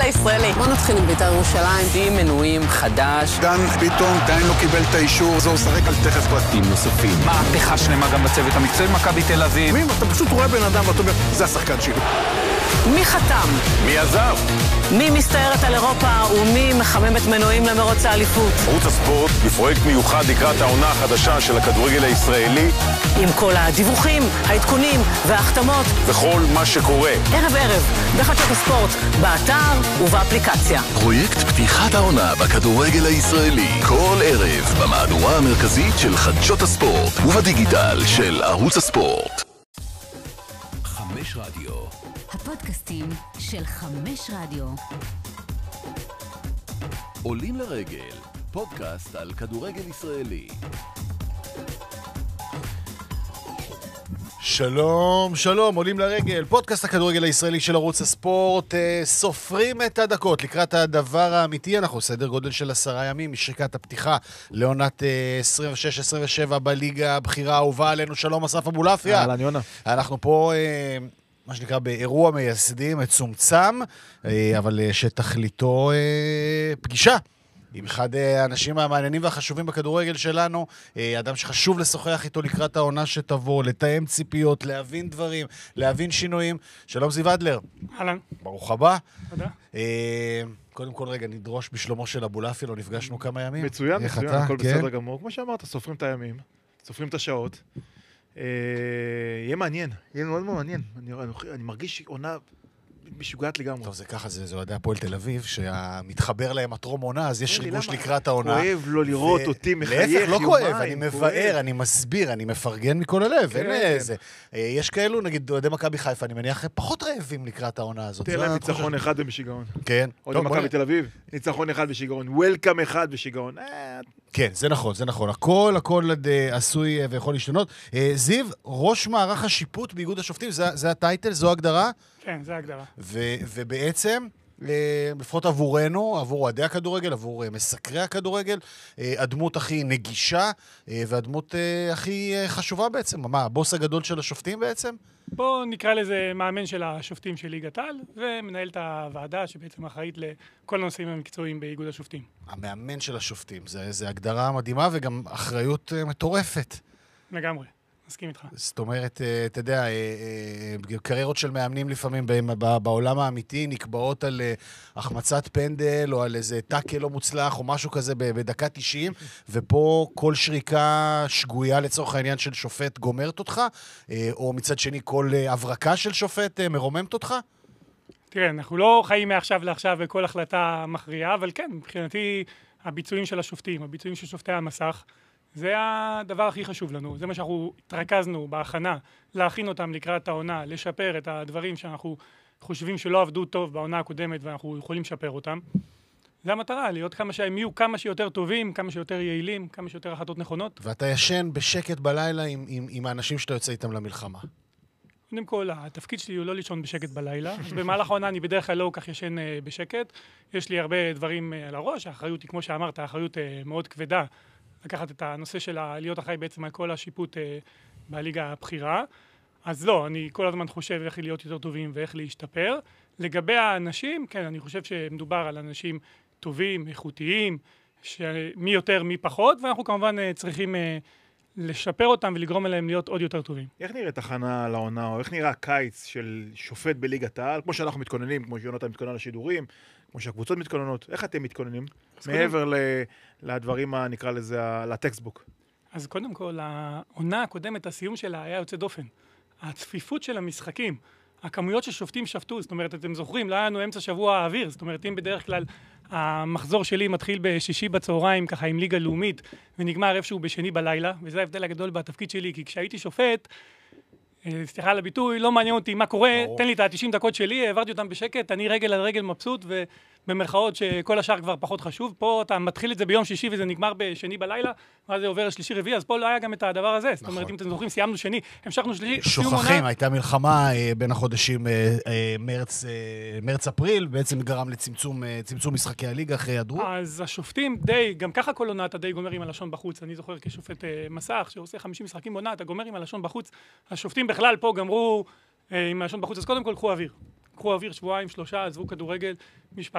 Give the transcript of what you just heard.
הישראלי. בוא נתחיל עם בית"ר ירושלים. עם מנויים חדש. דן ביטון עדיין לא קיבל את האישור, זו שחק על תכף פרטים נוספים. מהפכה שלמה גם בצוות המקצועי מכבי תל אביב. אתה פשוט רואה בן אדם ואתה אומר, זה השחקן שלי. מי חתם? מי עזב? מי מסתערת על אירופה ומי מחמם את מנויים למרוץ האליפות? ערוץ הספורט בפרויקט מיוחד לקראת העונה החדשה של הכדורגל הישראלי. עם כל הדיווחים, העדכונים וההחתמות. וכל מה שקורה. ערב בחדשות הספורט, באתר ובאפליקציה. פרויקט פתיחת העונה בכדורגל הישראלי. כל ערב במהדורה המרכזית של חדשות הספורט ובדיגיטל של ערוץ הספורט. 5 רדיו. הפודקאסטים של 5 רדיו. עולים לרגל, פודקאסט על כדורגל ישראלי. שלום, עולים לרגל, פודקאסט הכדורגל הישראלי של ערוץ הספורט. סופרים את הדקות לקראת הדבר האמיתי. אנחנו סדר גודל של 10 ימים משריקת הפתיחה לעונת 26-27 בליגה הבחירה האהובה עלינו. שלום אסף אבולעפיה. אהלן יונה. אנחנו פה מה שנקרא באירוע מייסדים מצומצם, אבל שתכליתו פגישה עם אחד האנשים המעניינים והחשובים בכדורגל שלנו, אדם שחשוב לשוחח איתו לקראת העונה שתבוא, לתאם ציפיות, להבין דברים, להבין שינויים. שלום זיו אדלר. אהלן. ברוך הבא. תודה. קודם כל רגע נדרוש בשלומו של אבולעפיה, לא נפגשנו כמה ימים. מצוין, הכל בסדר גמור. כמו שאמרת, סופרים את הימים, סופרים את השעות. יהיה מעניין, יהיה מאוד מעניין. אני מרגיש עונה משוגעת לגמרי. טוב, זה ככה, זה אוהדי הפועל תל אביב, שהמתחבר להם הטרום עונה, אז יש ריגוש לקראת העונה. כואב לא לראות אותי מחייך להפך, לא כואב, אני מבאר, אני מסביר, אני מפרגן מכל הלב. יש כאלו, נגיד, אוהדי מכבי חיפה, אני מניח, פחות רעבים לקראת העונה הזאת. תראה להם ניצחון אחד בשיגעון. כן. אוהדי מכבי תל אביב, ניצחון אחד בשיגעון, וולקאם אחד בשיגעון. כן, זה נכון. הכל עשוי ויכול להשתנות. זיו, ראש מערך השיפוט באיגוד השופטים, זה הטייטל, זו הגדרה? כן, זה ההגדרה. ובעצם, לפחות עבורנו, עבור אוהדי הכדורגל, עבור מסקרי הכדורגל, הדמות הכי נגישה, והדמות הכי חשובה בעצם. מה, הבוס הגדול של השופטים בעצם? בואו נקרא לזה מאמן של השופטים של ליגת העל, ומנהל את הוועדה שבעצם אחראית לכל הנושאים המקצועיים באיגוד השופטים. המאמן של השופטים, זה הגדרה מדהימה וגם אחריות מטורפת. לגמרי. מסכים איתך. זאת אומרת, אתה יודע, קריירות של מאמנים לפעמים בעולם האמיתי נקבעות על החמצת פנדל או על איזה טאקל לא מוצלח או משהו כזה בדקה 90, ופה כל שריקה שגויה לצורך העניין של שופט גומרת אותך, או מצד שני כל הברקה של שופט מרוממת אותך? תראה, אנחנו לא חיים מעכשיו לעכשיו וכל החלטה מכריעה, אבל כן, מבחינתי הביצועים של השופטים, הביצועים של שופטי המסך, זה הדבר הכי חשוב לנו, זה מה שאנחנו התרכזנו בהכנה, להכין אותם לקראת העונה, לשפר את הדברים שאנחנו חושבים שלא עבדו טוב בעונה הקודמת ואנחנו יכולים לשפר אותם. זה המטרה, להיות שהם יהיו כמה שיותר טובים, כמה שיותר יעילים, כמה שיותר החלטות נכונות. ואתה ישן בשקט בלילה עם האנשים שאתה יוצא איתם למלחמה. קודם כל, התפקיד שלי הוא לא לישון בשקט בלילה, אז במהלך העונה אני בדרך כלל לא כך ישן בשקט. יש לי הרבה דברים על הראש, האחריות היא, כמו שאמרת, האחריות מאוד כבדה. לקחת את הנושא של להיות אחראי בעצם על כל השיפוט בליגה הבחירה. אז לא, אני כל הזמן חושב איך להיות יותר טובים ואיך להשתפר. לגבי האנשים, כן, אני חושב שמדובר על אנשים טובים, איכותיים, מי יותר, מי פחות, ואנחנו כמובן צריכים לשפר אותם ולגרום אליהם להיות עוד יותר טובים. איך נראית הכנה לעונה, או איך נראה הקיץ של שופט בליגת העל, כמו שאנחנו מתכוננים, כמו שיונתן מתכונן לשידורים, כמו שהקבוצות מתכוננות, איך אתם מתכוננים? מעבר לדברים, נקרא לזה, לטקסטבוק. אז קודם כל, העונה הקודמת, הסיום שלה היה יוצא דופן. הצפיפות של המשחקים, הכמויות ששופטים שפטו, זאת אומרת, אתם זוכרים, לא היה לנו אמצע שבוע האוויר, זאת אומרת, אם בדרך כלל המחזור שלי מתחיל בשישי בצהריים, ככה עם ליגה לאומית, ונגמר איפשהו בשני בלילה, וזה ההבדל הגדול בתפקיד שלי, כי כשהייתי שופט, סליחה על הביטוי, לא מעניין אותי מה קורה, תן לי את ה-90 דקות שלי, העברתי אותם בשקט, אני רגל על רגל מבסוט, ובמרכאות שכל השאר כבר פחות חשוב. פה אתה מתחיל את זה ביום שישי וזה נגמר בשני בלילה, ואז זה עובר לשלישי רביעי, אז פה לא היה גם את הדבר הזה. זאת אומרת, אם אתם זוכרים, סיימנו שני, המשכנו שלישי. שוכחים, הייתה מלחמה בין החודשים מרץ-אפריל, בעצם גרם לצמצום משחקי הליגה אחרי היעדרות. אז השופטים די, גם ככה כל עונה אתה די גומר עם הלשון בחוץ. אני זוכר כשופט מסך שעושה 50 משחקים בעונה, אתה גומר עם הלשון בחוץ. השופטים בכלל פה גמרו עם הלשון בחוץ, אז קודם כל קחו אוויר. שבועיים, 3, עזבו כדורגל, משפחה.